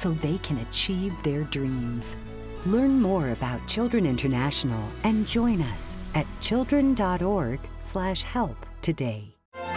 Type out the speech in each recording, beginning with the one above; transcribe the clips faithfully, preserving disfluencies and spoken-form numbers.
so they can achieve their dreams. Learn more about Children International and join us at children.org slash help today.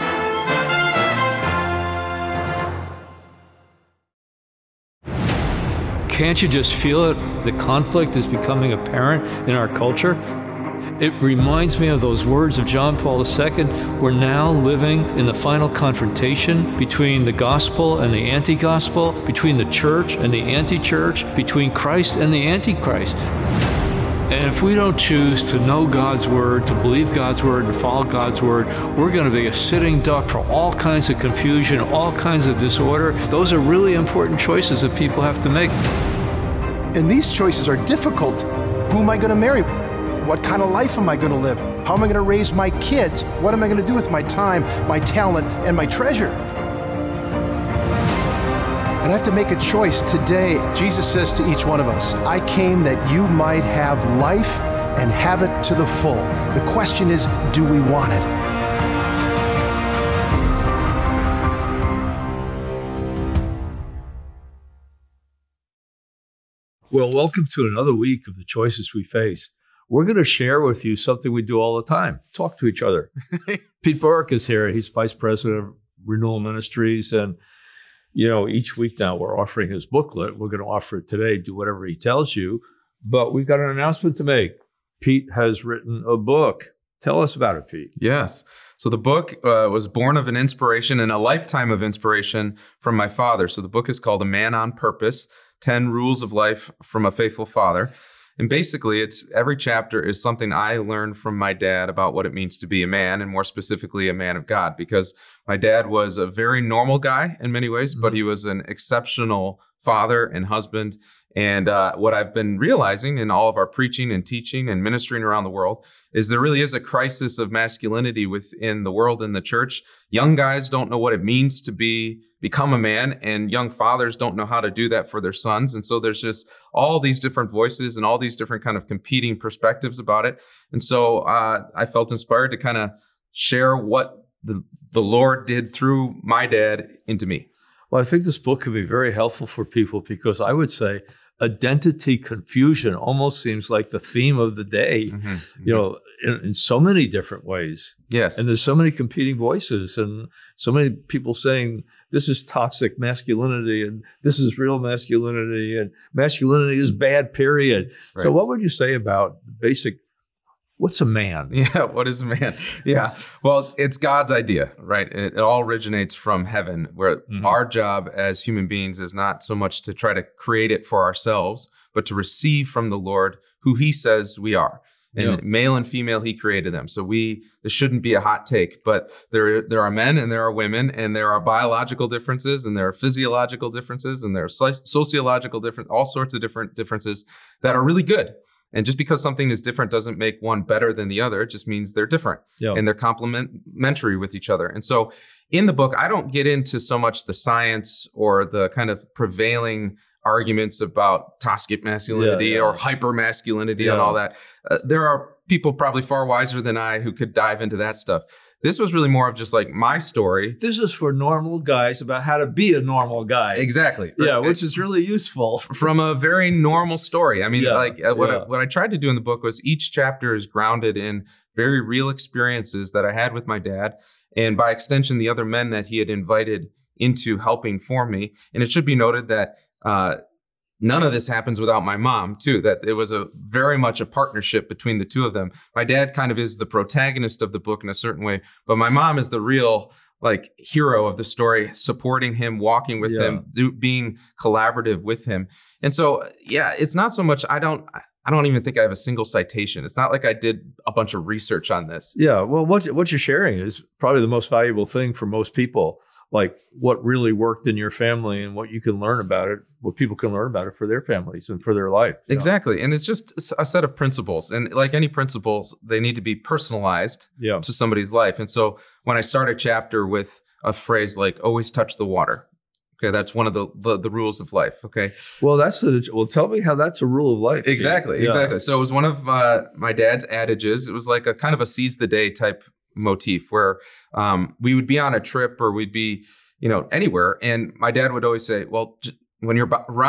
Can't you just feel it? The conflict is becoming apparent in our culture. It reminds me of those words of John Paul the Second. We're now living in the final confrontation between the gospel and the anti-gospel, between the church and the anti-church, between Christ and the antichrist. And if we don't choose to know God's word, to believe God's word, and follow God's word, we're going to be a sitting duck for all kinds of confusion, all kinds of disorder. Those are really important choices that people have to make. And these choices are difficult. Who am I going to marry? What kind of life am I going to live? How am I going to raise my kids? What am I going to do with my time, my talent, and my treasure? And I have to make a choice today. Jesus says to each one of us, I came that you might have life and have it to the full. The question is, do we want it? Well, welcome to another week of The Choices We Face. We're going to share with you something we do all the time, talk to each other. Pete Burke is here. He's Vice President of Renewal Ministries. And, you know, each week now we're offering his booklet. We're going to offer it today, do whatever he tells you. But we've got an announcement to make. Pete has written a book. Tell us about it, Pete. Yes. So the book uh, was born of an inspiration and a lifetime of inspiration from my father. So the book is called A Man on Purpose, ten Rules of Life from a Faithful Father. And basically, it's every chapter is something I learned from my dad about what it means to be a man, and more specifically, a man of God, because my dad was a very normal guy in many ways, but he was an exceptional father and husband. And uh, what I've been realizing in all of our preaching and teaching and ministering around the world is there really is a crisis of masculinity within the world and the church. Young guys don't know what it means to be become a man, and young fathers don't know how to do that for their sons. And so there's just all these different voices and all these different kind of competing perspectives about it. And so uh, I felt inspired to kind of share what the, the Lord did through my dad into me. Well, I think this book could be very helpful for people because I would say identity confusion almost seems like the theme of the day, mm-hmm, mm-hmm. you know, in, in so many different ways. Yes. And there's so many competing voices and so many people saying this is toxic masculinity and this is real masculinity and masculinity is bad, period. Right. So what would you say about the basic, what's a man? Yeah, what is a man? Yeah, well, it's God's idea, right? It, it all originates from heaven, where mm-hmm. our job as human beings is not so much to try to create it for ourselves, but to receive from the Lord who he says we are. And yeah. male and female, he created them. So we, this shouldn't be a hot take, but there, there are men and there are women, and there are biological differences, and there are physiological differences, and there are sociological different, all sorts of different differences that are really good. And just because something is different doesn't make one better than the other. It just means they're different yeah. and they're complementary with each other. And so in the book, I don't get into so much the science or the kind of prevailing arguments about toxic masculinity yeah, yeah. or hyper masculinity yeah. and all that. Uh, there are people probably far wiser than I who could dive into that stuff. This was really more of just like my story. This is for normal guys about how to be a normal guy. Exactly. Yeah, which is really useful. From a very normal story. I mean, yeah, like uh, what, yeah. I, what I tried to do in the book was each chapter is grounded in very real experiences that I had with my dad, and by extension, the other men that he had invited into helping form me. And it should be noted that uh, none of this happens without my mom, too, that it was a very much a partnership between the two of them. My dad kind of is the protagonist of the book in a certain way, but my mom is the real like hero of the story, supporting him, walking with yeah. him, do, being collaborative with him. And so, yeah, it's not so much, I don't, I don't even think I have a single citation. It's not like I did a bunch of research on this. Yeah, well, what, what you're sharing is probably the most valuable thing for most people, like what really worked in your family and what you can learn about it, what people can learn about it for their families and for their life. Exactly. know? And it's just a set of principles. And like any principles, they need to be personalized yeah. to somebody's life. And so when I start a chapter with a phrase like, always touch the water. Okay, that's one of the, the the rules of life. Okay. Well, that's a, well. Tell me how that's a rule of life. Exactly, yeah. exactly. So it was one of uh, my dad's adages. It was like a kind of a seize the day type motif, where um, we would be on a trip or we'd be, you know, anywhere, and my dad would always say, "Well, j- when you're around."